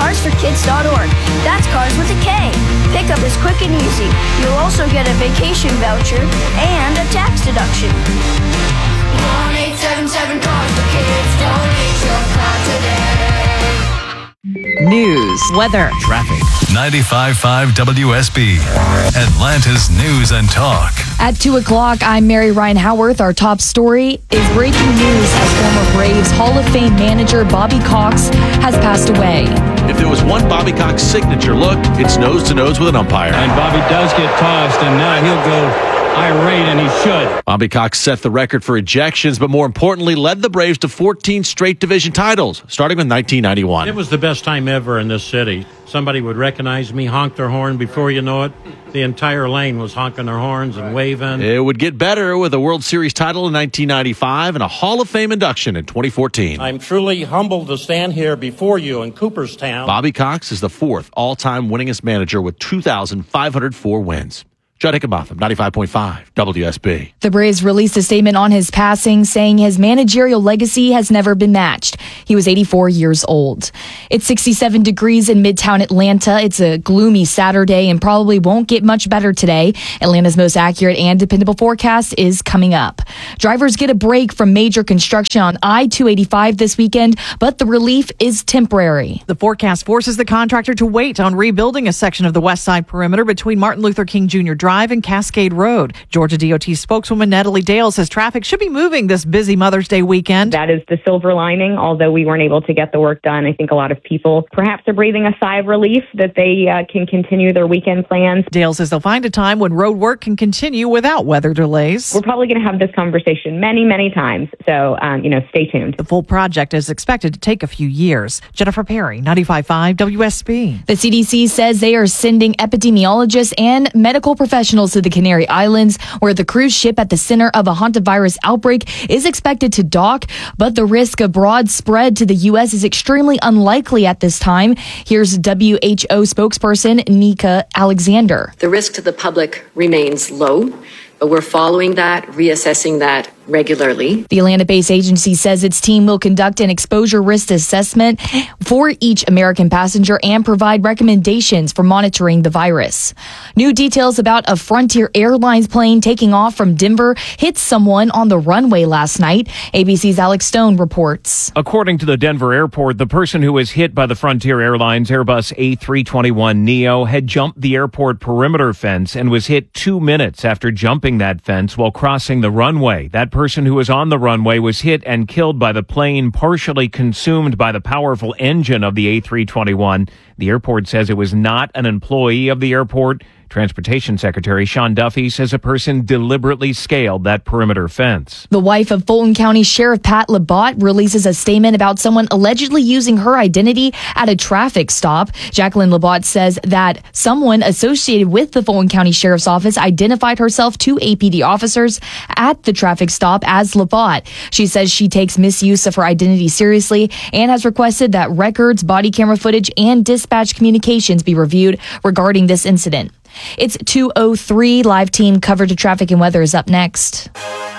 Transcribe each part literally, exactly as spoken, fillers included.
cars for kids dot org. That's cars with a K. Pickup is quick and easy. You'll also get a vacation voucher and a tax deduction. one eight seven seven cars for kids. Donate your car today. News, weather, traffic. ninety-five point five W S B, Atlanta's News and Talk. At two o'clock, I'm Mary Ryan Howarth. Our top story is breaking news as former Braves Hall of Fame manager Bobby Cox has passed away. If there was one Bobby Cox signature look, it's nose to nose with an umpire. And Bobby does get tossed, and now he'll go irate, and he should. Bobby Cox set the record for ejections, but more importantly, led the Braves to fourteen straight division titles, starting with nineteen ninety-one. It was the best time ever in this city. Somebody would recognize me, honk their horn. Before you know it, the entire lane was honking their horns and waving. It would get better with a World Series title in nineteen ninety-five and a Hall of Fame induction in twenty fourteen. I'm truly humbled to stand here before you in Cooperstown. Bobby Cox is the fourth all-time winningest manager with two thousand five hundred four wins. Judd Hickenbotham, ninety-five point five W S B. The Braves released a statement on his passing saying his managerial legacy has never been matched. He was eighty-four years old. It's sixty-seven degrees in Midtown Atlanta. It's a gloomy Saturday and probably won't get much better today. Atlanta's most accurate and dependable forecast is coming up. Drivers get a break from major construction on I two eighty-five this weekend, but the relief is temporary. The forecast forces the contractor to wait on rebuilding a section of the west side perimeter between Martin Luther King Junior Drive and Cascade Road. Georgia D O T spokeswoman Natalie Dale says traffic should be moving this busy Mother's Day weekend. That is the silver lining. Although we weren't able to get the work done, I think a lot of people perhaps are breathing a sigh of relief that they uh, can continue their weekend plans. Dale says they'll find a time when road work can continue without weather delays. We're probably going to have this conversation many, many times. So, um, you know, stay tuned. The full project is expected to take a few years. Jennifer Perry, ninety-five point five W S B. The C D C says they are sending epidemiologists and medical professionals to the Canary Islands, where the cruise ship at the center of a hantavirus outbreak is expected to dock, but the risk of broad spread to the U S is extremely unlikely at this time. Here's W H O spokesperson Nika Alexander. The risk to the public remains low, but we're following that, reassessing that regularly. The Atlanta-based agency says its team will conduct an exposure risk assessment for each American passenger and provide recommendations for monitoring the virus. New details about a Frontier Airlines plane taking off from Denver hit someone on the runway last night. A B C's Alex Stone reports. According to the Denver airport, the person who was hit by the Frontier Airlines Airbus A three twenty-one neo had jumped the airport perimeter fence and was hit two minutes after jumping that fence while crossing the runway. That person who was on the runway was hit and killed by the plane, partially consumed by the powerful engine of the A three twenty-one. The airport says it was not an employee of the airport. Transportation Secretary Sean Duffy says a person deliberately scaled that perimeter fence. The wife of Fulton County Sheriff Pat Labatt releases a statement about someone allegedly using her identity at a traffic stop. Jacqueline Labatt says that someone associated with the Fulton County Sheriff's Office identified herself to A P D officers at the traffic stop as Labatt. She says she takes misuse of her identity seriously and has requested that records, body camera footage, and dispatch communications be reviewed regarding this incident. It's two oh three. Live team coverage of traffic and weather is up next.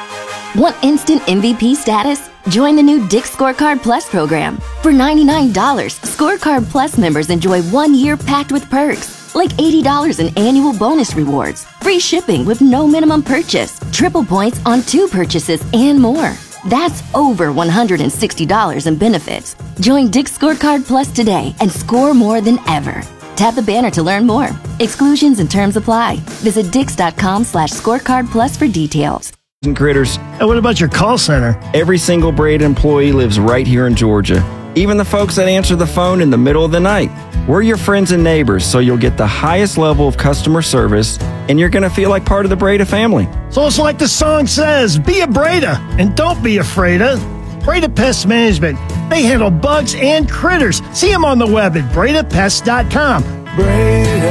Want instant M V P status? Join the new Dick's Scorecard Plus program. For ninety-nine dollars, Scorecard Plus members enjoy one year packed with perks, like eighty dollars in annual bonus rewards, free shipping with no minimum purchase, triple points on two purchases, and more. That's over one hundred sixty dollars in benefits. Join Dick's Scorecard Plus today and score more than ever. Tap the banner to learn more. Exclusions and terms apply. Visit dix.com slash scorecard plus for details. Critters. Hey, what about your call center? Every single Braid employee lives right here in Georgia. Even the folks that answer the phone in the middle of the night. We're your friends and neighbors, so you'll get the highest level of customer service, and you're going to feel like part of the Breda family. So it's like the song says, be a Breda, and don't be afraid of Breda Pest Management. They handle bugs and critters. See them on the web at breda pest dot com. Breda,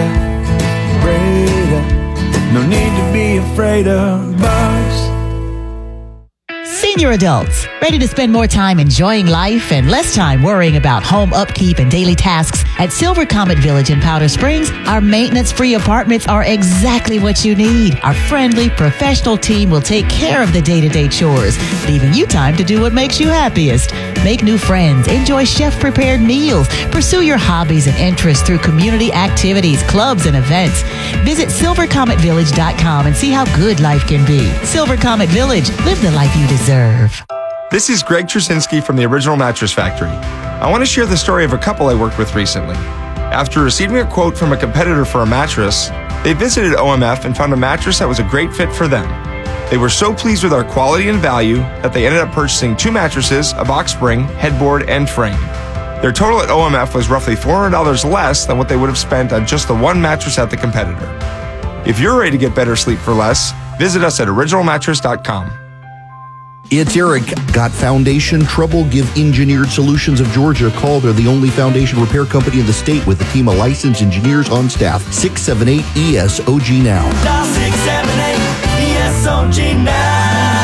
Breda, no need to be afraid of bugs. See Senior adults, ready to spend more time enjoying life and less time worrying about home upkeep and daily tasks? At Silver Comet Village in Powder Springs, our maintenance-free apartments are exactly what you need. Our friendly, professional team will take care of the day-to-day chores, leaving you time to do what makes you happiest. Make new friends, enjoy chef-prepared meals, pursue your hobbies and interests through community activities, clubs, and events. Visit silver comet village dot com and see how good life can be. Silver Comet Village, live the life you deserve. This is Greg Trusinski from the Original Mattress Factory. I want to share the story of a couple I worked with recently. After receiving a quote from a competitor for a mattress, they visited O M F and found a mattress that was a great fit for them. They were so pleased with our quality and value that they ended up purchasing two mattresses, a box spring, headboard, and frame. Their total at O M F was roughly four hundred dollars less than what they would have spent on just the one mattress at the competitor. If you're ready to get better sleep for less, visit us at original mattress dot com. It's Eric. Got foundation trouble? Give Engineered Solutions of Georgia a call. They're the only foundation repair company in the state with a team of licensed engineers on staff. six seven eight E S O G now. six seven eight E S O G now.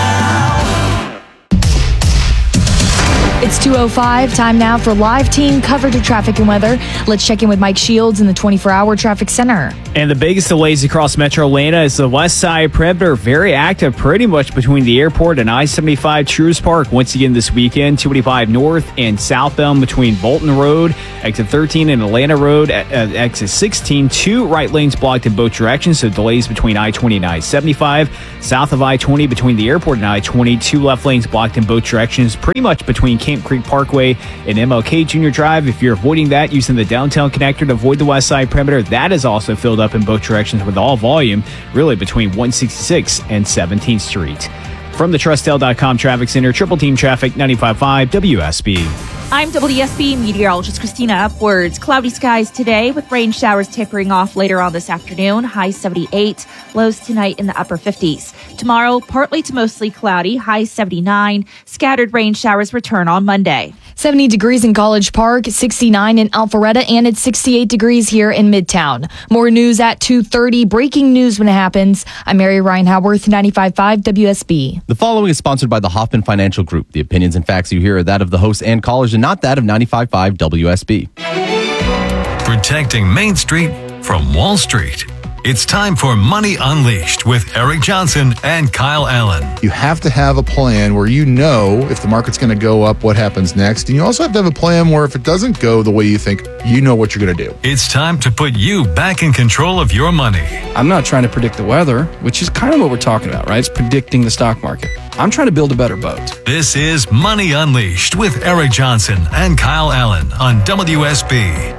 It's two oh five, time now for live team coverage of traffic and weather. Let's check in with Mike Shields in the twenty-four hour traffic center. And the biggest delays across Metro Atlanta is the west side perimeter, very active pretty much between the airport and I seventy-five Truist Park. Once again this weekend, two eighty-five north and southbound between Bolton Road, exit thirteen, and Atlanta Road at, at exit sixteen. Two right lanes blocked in both directions, so delays between I twenty and I seventy-five. South of I twenty between the airport and I twenty, two left lanes blocked in both directions, pretty much between Camp Creek Parkway and M L K Junior Drive. If you're avoiding that, using the downtown connector to avoid the west side perimeter, that is also filled up in both directions with all volume, really between one sixty-six and seventeenth Street. From the Trustel dot com Traffic Center, Triple Team Traffic, ninety-five point five W S B. I'm W S B meteorologist Christina Upwards. Cloudy skies today with rain showers tapering off later on this afternoon. High seventy-eight, lows tonight in the upper fifties. Tomorrow, partly to mostly cloudy, high seventy-nine. Scattered rain showers return on Monday. seventy degrees in College Park, sixty-nine in Alpharetta, and it's sixty-eight degrees here in Midtown. More news at two thirty. Breaking news when it happens. I'm Mary Ryan Howarth, ninety-five point five W S B. The following is sponsored by the Hoffman Financial Group. The opinions and facts you hear are that of the host and callers and not that of ninety-five point five W S B. Protecting Main Street from Wall Street. It's time for Money Unleashed with Eric Johnson and Kyle Allen. You have to have a plan where you know if the market's going to go up, what happens next. And you also have to have a plan where if it doesn't go the way you think, you know what you're going to do. It's time to put you back in control of your money. I'm not trying to predict the weather, which is kind of what we're talking about, right? It's predicting the stock market. I'm trying to build a better boat. This is Money Unleashed with Eric Johnson and Kyle Allen on W S B.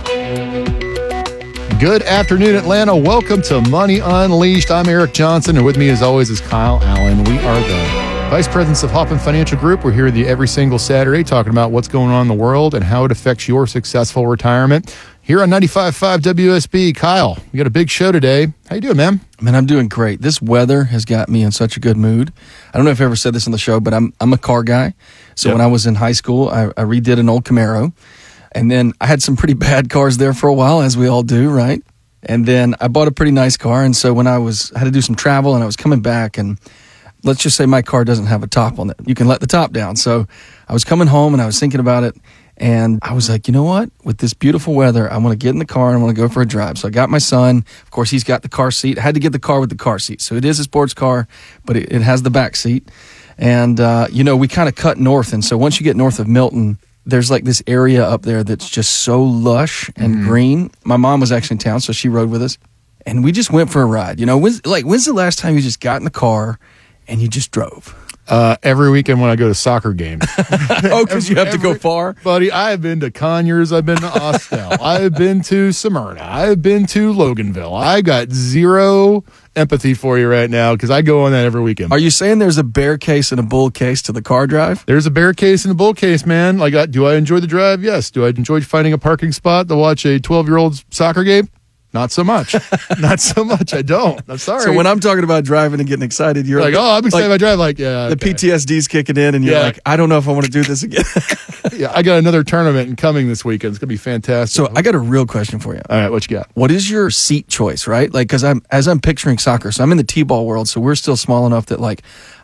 Good afternoon, Atlanta. Welcome to Money Unleashed. I'm Eric Johnson, and with me, as always, is Kyle Allen. We are the Vice Presidents of Hoffman Financial Group. We're here the every single Saturday talking about what's going on in the world and how it affects your successful retirement. Here on ninety-five point five W S B, Kyle, we got a big show today. How you doing, man? Man, I'm doing great. This weather has got me in such a good mood. I don't know if I ever said this on the show, but I'm I'm a car guy. So Yep. when I was in high school, I, I redid an old Camaro. And then I had some pretty bad cars there for a while, as we all do, right? And then I bought a pretty nice car. And so when I was I had to do some travel and I was coming back, and let's just say my car doesn't have a top on it. You can let the top down. So I was coming home and I was thinking about it. And I was like, you know what? With this beautiful weather, I want to get in the car and I want to go for a drive. So I got my son. Of course, he's got the car seat. I had to get the car with the car seat. So it is a sports car, but it, it has the back seat. And, uh, you know, we kind of cut north. And so once you get north of Milton, there's like this area up there that's just so lush and Mhm. green. My mom was actually in town, so she rode with us. And we just went for a ride. You know, when's, like, when's the last time you just got in the car and you just drove? Uh, every weekend when I go to soccer games. Oh, because you have to go far? Buddy, I have been to Conyers. I've been to Austell. I have been to Smyrna. I have been to Loganville. I got zero empathy for you right now because I go on that every weekend. Are you saying there's a bear case and a bull case to the car drive? There's a bear case and a bull case, man. Like, I- do I enjoy the drive? Yes. Do I enjoy finding a parking spot to watch a twelve-year-old soccer game? Not so much. Not so much. I don't. I'm sorry. So when I'm talking about driving and getting excited, you're like, like, oh, I'm excited like, about drive. Like, yeah. the okay. P T S D's kicking in, and you're Yeah. like, I don't know if I want to do this again. Yeah, I got another tournament coming this weekend. It's gonna be fantastic. So I got a real question for you. All right, what you got? What is your seat choice, right? Like, because I'm as I'm picturing soccer, so I'm in the t-ball world, so we're still small enough that like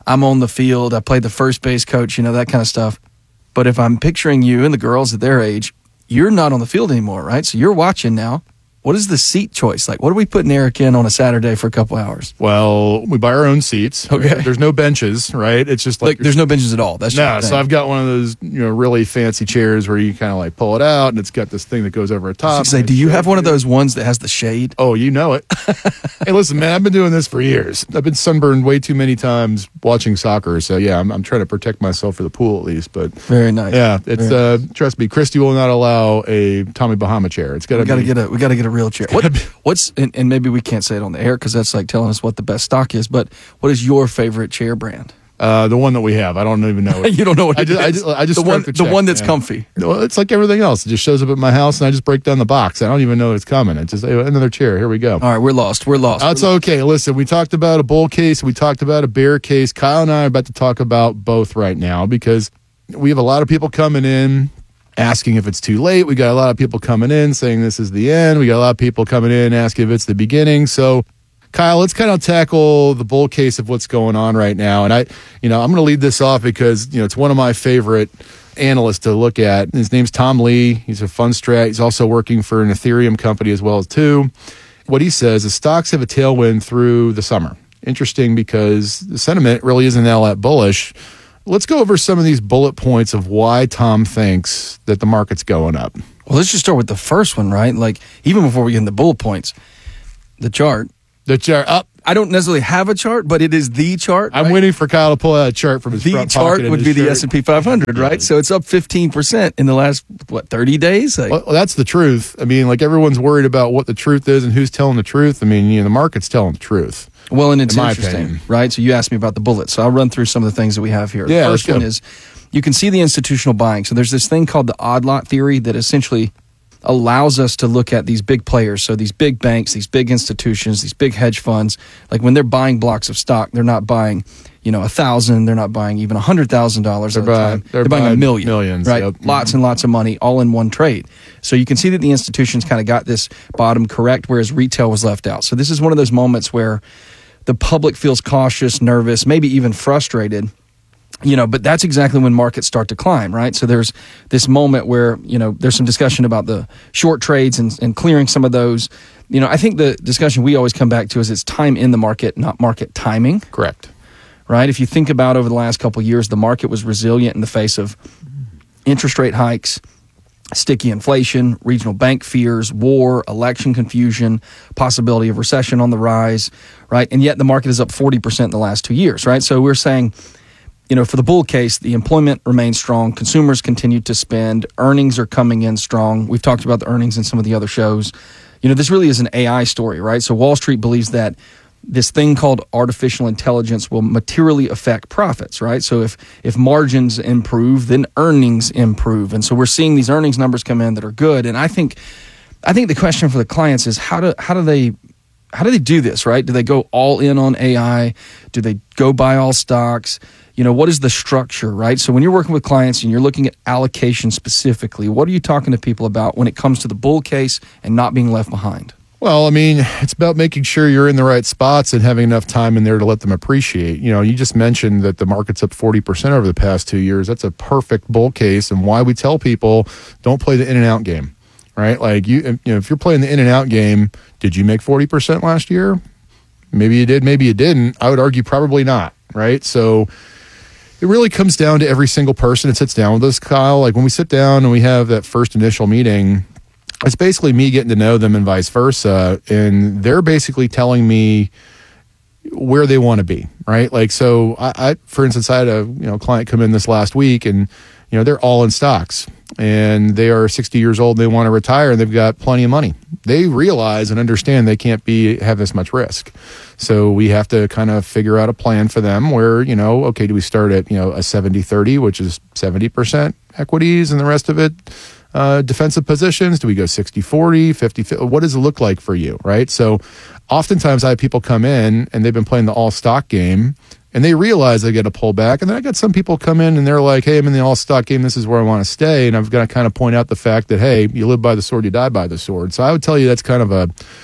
I'm on the field. I played the first base coach, you know, that kind of stuff. But if I'm picturing you and the girls at their age, you're not on the field anymore, right? So you're watching now. What is the seat choice? Like, what are we putting Eric in on a Saturday for a couple hours? Well, we buy our own seats. Okay. There's no benches, right? It's just like, like there's no benches at all. That's no. So I've got one of those, you know, really fancy chairs where you kind of like pull it out, and it's got this thing that goes over the top. Say, do you have one of those ones that has the shade? Oh, you know it. Hey, listen, man, I've been doing this for years. I've been sunburned way too many times watching soccer. So yeah, I'm, I'm trying to protect myself for the pool at least. But very nice. Yeah, it's Very uh, trust me, Christy will not allow a Tommy Bahama chair. It's got to We got to be. get a we got to get a real chair. What, what's and, and maybe we can't say it on the air because that's like telling us what the best stock is. But what is your favorite chair brand? Uh, the one that we have. I don't even know. You don't know what I it just, is. I just, I just the one, the, the check, one that's yeah. comfy. Well, it's like everything else. It just shows up at my house, and I just break down the box. I don't even know it's coming. It's just hey, another chair. Here we go. All right, we're lost. We're lost. That's okay. Listen, we talked about a bull case. We talked about a bear case. Kyle and I are about to talk about both right now because we have a lot of people coming in asking if it's too late. We got a lot of people coming in saying this is the end. We got a lot of people coming in asking if it's the beginning. So, Kyle, let's kind of tackle the bull case of what's going on right now. And I, you know, I'm going to lead this off because, you know, it's one of my favorite analysts to look at. His name's Tom Lee. He's a fund strat. He's also working for an Ethereum company as well as too. What he says is stocks have a tailwind through the summer. Interesting because the sentiment really isn't all that bullish. Let's go over some of these bullet points of why Tom thinks that the market's going up. Well, let's just start with the first one, right? Like, even before we get into bullet points, the chart. The chart up. I don't necessarily have a chart, but it is the chart. I'm right? waiting for Kyle to pull out a chart from his the front chart pocket. would be the S and P five hundred, right? So it's up fifteen percent in the last, what, thirty days? Like, well, that's the truth. I mean, like everyone's worried about what the truth is and who's telling the truth. I mean, you know, the market's telling the truth. Well, and it's in my interesting, opinion. right? So you asked me about the bullets. So I'll run through some of the things that we have here. Yeah, the first let's one go. is you can see the institutional buying. So there's this thing called the odd lot theory that essentially allows us to look at these big players. So these big banks, these big institutions, these big hedge funds, like when they're buying blocks of stock, they're not buying, you know, a thousand, they're not buying even a hundred thousand dollars at a buying- time. they're They're, buying a buying million, millions, right? yep. Lots and lots of money all in one trade. So you can see that the institutions kind of got this bottom correct, whereas retail was left out. So this is one of those moments where the public feels cautious, nervous, maybe even frustrated. You know, but that's exactly when markets start to climb, right? So there's this moment where, you know, there's some discussion about the short trades and, and clearing some of those. You know, I think the discussion we always come back to is it's time in the market, not market timing. Correct. Right? If you think about over the last couple of years, the market was resilient in the face of interest rate hikes, sticky inflation, regional bank fears, war, election confusion, possibility of recession on the rise, right? And yet the market is up forty percent in the last two years, right? So we're saying, you know, for the bull case, the employment remains strong. Consumers continue to spend. Earnings are coming in strong. We've talked about the earnings in some of the other shows. You know, this really is an A I story, right? So Wall Street believes that this thing called artificial intelligence will materially affect profits, right? So if if margins improve, then earnings improve. And so we're seeing these earnings numbers come in that are good. And I think I think the question for the clients is how do how do they how do they do this, right? Do they go all in on A I? Do they go buy all stocks? You know, what is the structure, right? So when you're working with clients and you're looking at allocation specifically, what are you talking to people about when it comes to the bull case and not being left behind? Well, I mean, it's about making sure you're in the right spots and having enough time in there to let them appreciate. You know, you just mentioned that the market's up forty percent over the past two years. That's a perfect bull case, and why we tell people don't play the in and out game, right? Like, you, you know, if you're playing the in and out game, did you make forty percent last year? Maybe you did, maybe you didn't. I would argue probably not, right? So it really comes down to every single person that sits down with us, Kyle. Like when we sit down and we have that first initial meeting, it's basically me getting to know them and vice versa. And they're basically telling me where they want to be, right? Like, so I, I, for instance, I had a you know client come in this last week and, you know, they're all in stocks and they are sixty years old. And they want to retire and they've got plenty of money. They realize and understand they can't be have this much risk. So we have to kind of figure out a plan for them where, you know, okay, do we start at, you know, a seventy thirty, which is seventy percent equities and the rest of it uh, defensive positions? Do we go sixty forty, fifty fifty? What does it look like for you, right? So oftentimes I have people come in and they've been playing the all stock game and they realize they get a pullback. And then I got some people come in and they're like, hey, I'm in the all stock game. This is where I want to stay. And I've got to kind of point out the fact that, hey, you live by the sword, you die by the sword. So I would tell you that's kind of a,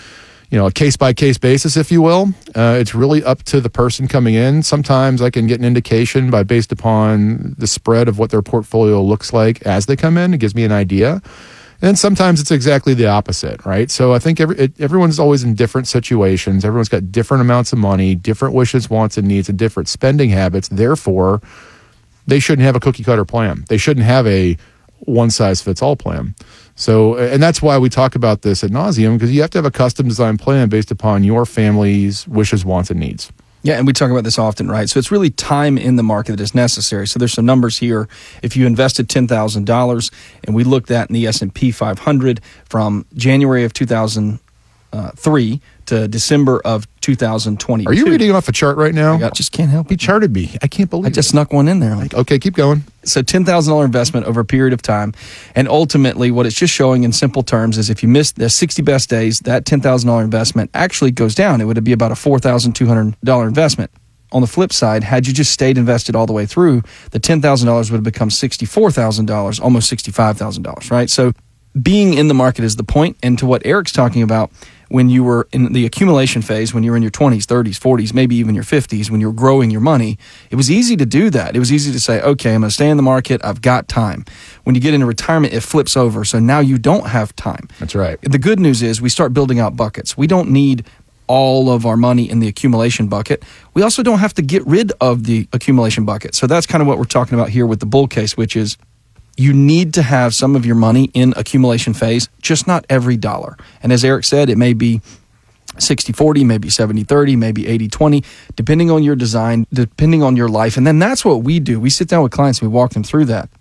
you know, a case-by-case basis, if you will. Uh, it's really up to the person coming in. Sometimes I can get an indication by based upon the spread of what their portfolio looks like as they come in. It gives me an idea. And sometimes it's exactly the opposite, right? So I think every, it, everyone's always in different situations. Everyone's got different amounts of money, different wishes, wants, and needs, and different spending habits. Therefore, they shouldn't have a cookie-cutter plan. They shouldn't have a one-size-fits-all plan. So, and that's why we talk about this ad nauseum, because you have to have a custom design plan based upon your family's wishes, wants, and needs. Yeah, and we talk about this often, right? So it's really time in the market that is necessary. So there's some numbers here. If you invested ten thousand dollars, and we looked at in the S and P five hundred from January of two thousand three to December of two thousand twenty-two. Are you reading off a chart right now? I got, just can't help it. He charted me. I can't believe I just it. snuck one in there. Like, okay, keep going. So ten thousand dollars investment over a period of time. And ultimately, what it's just showing in simple terms is if you miss the sixty best days, that ten thousand dollars investment actually goes down. It would be about a four thousand two hundred dollars investment. On the flip side, had you just stayed invested all the way through, the ten thousand dollars would have become sixty-four thousand dollars, almost sixty-five thousand dollars, right? So being in the market is the point. And to what Eric's talking about, when you were in the accumulation phase, when you were in your twenties, thirties, forties, maybe even your fifties, when you were growing your money, it was easy to do that. It was easy to say, okay, I'm going to stay in the market. I've got time. When you get into retirement, it flips over. So now you don't have time. That's right. The good news is we start building out buckets. We don't need all of our money in the accumulation bucket. We also don't have to get rid of the accumulation bucket. So that's kind of what we're talking about here with the bull case, which is you need to have some of your money in accumulation phase, just not every dollar. And as Eric said, it may be sixty forty, maybe seventy thirty, maybe eighty twenty, depending on your design, depending on your life. And then that's what we do. We sit down with clients and we walk them through that.